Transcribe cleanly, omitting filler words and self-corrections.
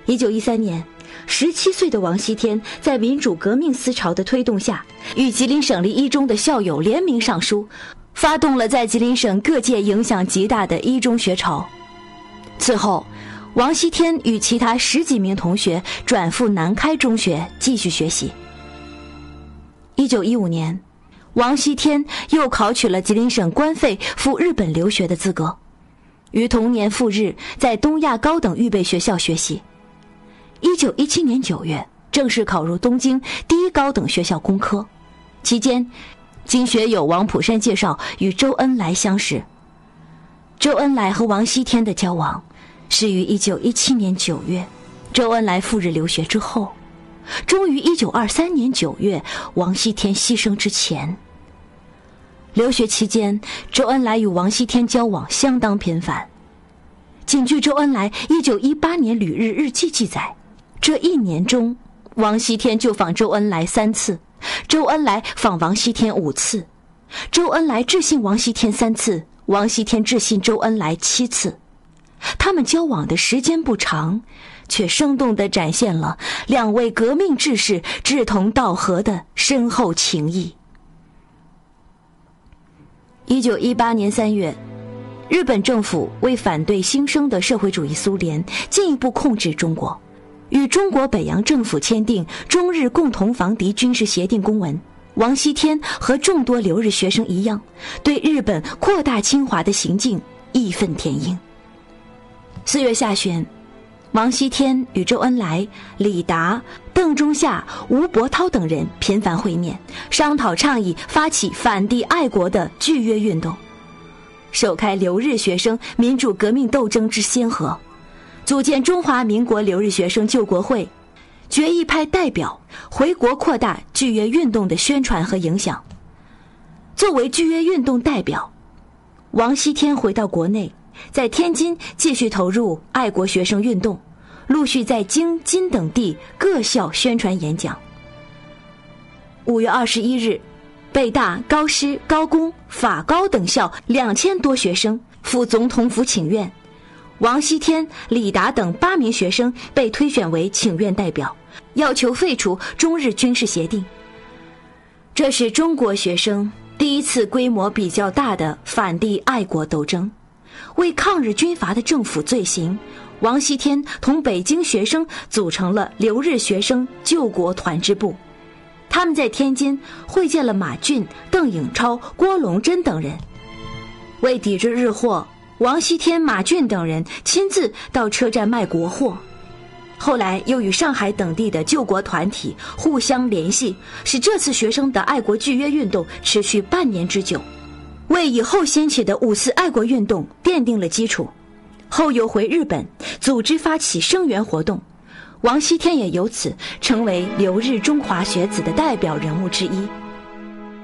1913年，17岁的王锡天在民主革命思潮的推动下，与吉林省立一中的校友联名上书，发动了在吉林省各界影响极大的一中学潮。此后，王锡天与其他10几名同学转赴南开中学继续学习。1915年，王锡天又考取了吉林省官费赴日本留学的资格，于同年赴日，在东亚高等预备学校学习。1917年9月，正式考入东京第一高等学校工科。期间，经学友王普山介绍与周恩来相识。周恩来和王锡天的交往是于1917年9月，周恩来赴日留学之后，终于1923年9月，王锡天牺牲之前。留学期间，周恩来与王锡天交往相当频繁。仅据周恩来1918年旅日日记记载，这1年中，王锡天就访周恩来3次，周恩来访王锡天5次，周恩来致信王锡天3次，王锡天致信周恩来7次。他们交往的时间不长，却生动地展现了两位革命志士志同道合的深厚情谊。1918年3月，日本政府为反对兴生的社会主义苏联，进一步控制中国，与中国北洋政府签订中日共同防敌军事协定公文。王锡天和众多留日学生一样，对日本扩大侵华的行径义愤填膺。4月下旬，王锡天与周恩来、李达、邓中夏、吴伯涛等人频繁会面，商讨倡议发起反帝爱国的拒约运动，首开留日学生民主革命斗争之先河，组建中华民国留日学生救国会，决议派代表回国扩大拒约运动的宣传和影响。作为拒约运动代表，王锡天回到国内，在天津继续投入爱国学生运动，陆续在京、津等地各校宣传演讲。5月21日，北大、高师、高工、法高等校2000多学生赴总统府请愿，王锡天、李达等8名学生被推选为请愿代表，要求废除中日军事协定。这是中国学生第一次规模比较大的反帝爱国斗争。为抗日军阀的政府罪行，王锡天同北京学生组成了留日学生救国团支部。他们在天津会见了马俊、邓颖超、郭龙珍等人。为抵制日货，王锡天、马俊等人亲自到车站卖国货。后来又与上海等地的救国团体互相联系，使这次学生的爱国拒约运动持续半年之久，为以后掀起的5四爱国运动奠定了基础。后又回日本组织发起声援活动，王锡天也由此成为留日中华学子的代表人物之一。